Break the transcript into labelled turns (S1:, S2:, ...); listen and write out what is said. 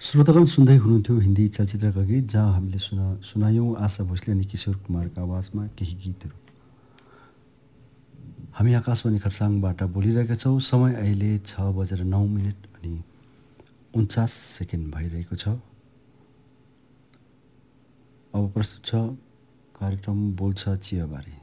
S1: श्रोतागण सुन्दै हुनुहुन्थ्यो हिन्दी चलचित्रका गीत जहाँ हामीले सुनायौँ आशा भोसले अनि किशोर कुमारका आवाजमा केही गीतहरू। हामी आकाशवाणी खरसाङबाट बोलिरहेका छौँ। समय अहिले 6:09 अनि 49 भइरहेको छ। अब प्रस्तुत छ कार्यक्रम बोल्छ चियाबारे।